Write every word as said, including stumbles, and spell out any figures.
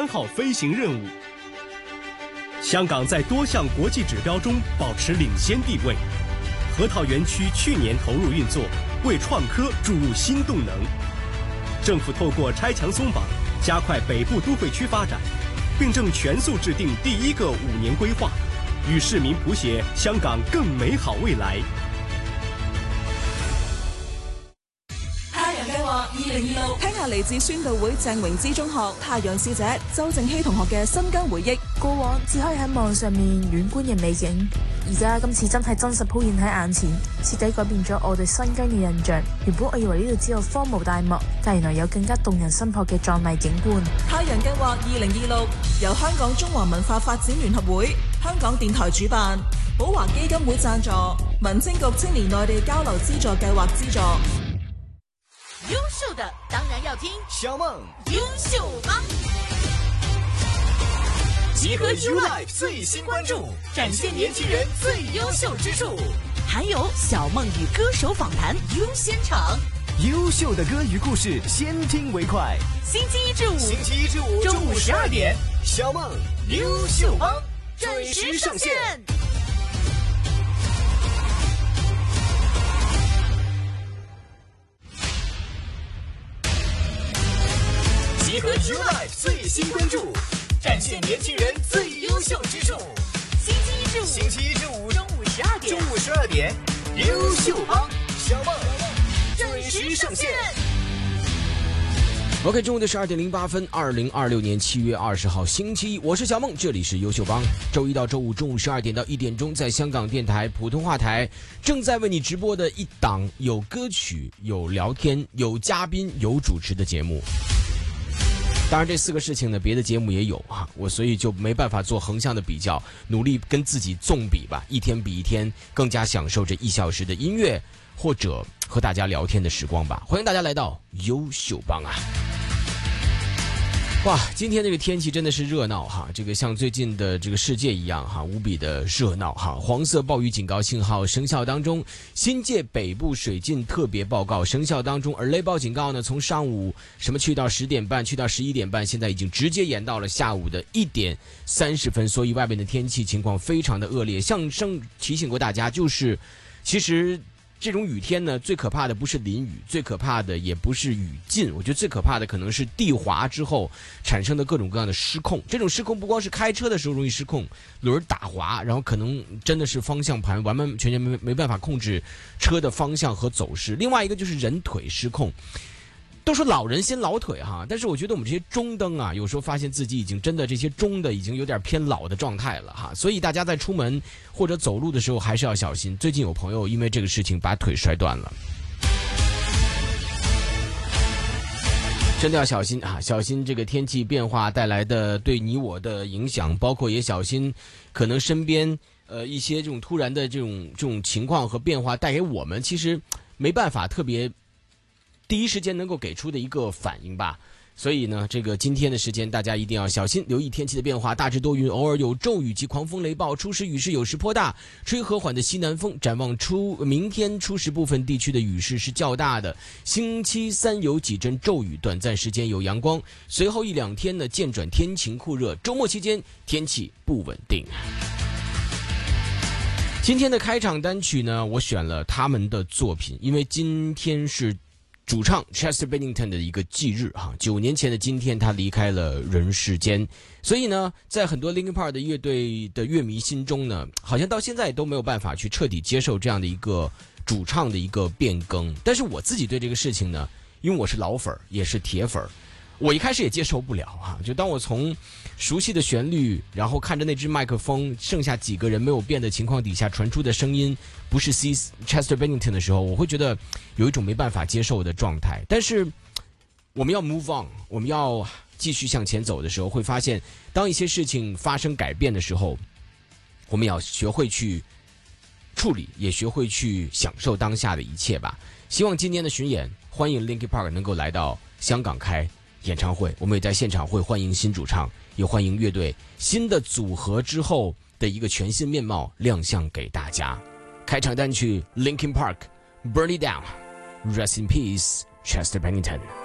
三号飞行任务。香港在多项国际指标中保持领先地位。河套园区去年投入运作，为创科注入新动能。政府透过拆墙松绑，加快北部都会区发展，并正全速制定第一个五年规划，与市民谱写香港更美好未來。 太陽計劃二零二六，聽下嚟自宣道會鄭榮之中學太陽小姐周正熙同學嘅新疆回憶。 過往只可以喺網上面遠觀嘅美景，而家今次真係真實鋪現喺眼前，徹底改變咗我對新疆嘅印象。原本我以為呢度只有荒蕪大漠，但原來有更加動人心魄嘅壯麗景觀。 太陽計劃二零二六由香港中華文化發展聯合會、香港電台主辦，寶華基金會贊助，民政局青年內地交流資助計劃資助。 優秀的當然要聽小夢優秀幫， 集合 YouLife 最新關注，展現年輕人最優秀之處， 還有小夢與歌手訪談優先場， 優秀的歌與故事，先聽為快。 星期一至五， 星期一至五中午十二點，小夢優秀幫準時上線。集合 YouLife 最新關注，展現年輕人最優秀之處。 星期一至五， 星期一至五中午十二點， 中午十二點，優秀幫小夢準時上線。 OK， 中午的十二點零八分，二零二六年七月二十號星期一，我是小夢，這裡是優秀幫。周一到周五中午十二點到一點鐘，在香港電台普通話台正在為你直播的一檔有歌曲、有聊天、有嘉賓、有主持的節目。當然這四個事情呢，別的節目也有啊，我所以就沒辦法做橫向的比較，努力跟自己縱比吧，一天比一天更加享受這一小時的音樂或者和大家聊天的時光吧。歡迎大家來到優秀幫啊！哇，今天這個天氣真的是熱鬧哈，這個像最近的這個世界一樣哈，無比的熱鬧哈。黃色暴雨警告信號生效當中，新界北部水浸特別報告生效當中，而雷暴警告呢，從上午什麼去到十點半，去到十一點半，現在已經直接延到了下午的一點三十分，所以外面的天氣情況非常的惡劣。向上提醒過大家，就是其實這種雨天呢，最可怕的不是淋雨，最可怕的也不是雨浸，我覺得最可怕的可能是地滑之後產生的各種各樣的失控。這種失控不光是開車的時候容易失控，輪打滑，然後可能真的是方向盤完完全全沒沒辦法控制車的方向和走勢。另外一個就是人腿失控。都說老人先老腿哈，但是我覺得我們這些中燈啊，有時候發現自己已經真的這些中的已經有點偏老的狀態了哈，所以大家在出門或者走路的時候還是要小心。最近有朋友因為這個事情把腿摔斷了，真的要小心啊！小心這個天氣變化帶來的對你我的影響，包括也小心可能身邊呃一些這種突然的這種這種情況和變化帶給我們，其實沒辦法特別第一時間能夠給出的一個反應吧。所以呢，這個今天的時間大家一定要小心，留意天氣的變化，大致多雲，偶爾有驟雨及狂風雷暴，初時雨勢有時頗大，吹和緩的西南風。展望出明天初時部分地區的雨勢是較大的，星期三有幾陣驟雨，短暫時間有陽光，隨後一兩天呢漸轉天晴酷熱，周末期間天氣不穩定。今天的開場單曲呢，我選了他們的作品，因為今天是主唱 Chester Bennington 的一個忌日哈，九年前的今天他離開了人世間，所以呢，在很多 Linkin Park 的樂隊的樂迷心中呢，好像到現在都沒有辦法去徹底接受這樣的一個主唱的一個變更。但是我自己對這個事情呢，因為我是老粉也是鐵粉，我一開始也接受不了哈。就當我從熟悉的旋律，然後看着那支麥克風，剩下幾個人沒有變的情況底下傳出的聲音不是 C Chester Bennington 的時候，我會覺得有一種沒辦法接受的狀態。但是我們要 move on， 我們要繼續向前走的時候，會發現當一些事情發生改變的時候，我們要學會去處理，也學會去享受當下的一切吧。希望今年的巡演，歡迎 Linkin Park 能夠來到香港開演唱會，我們也在現場會歡迎新主唱，也歡迎樂隊新的組合之後的一個全新面貌亮相給大家。開場單曲 Linkin Park Burn It Down， Rest in Peace Chester Bennington。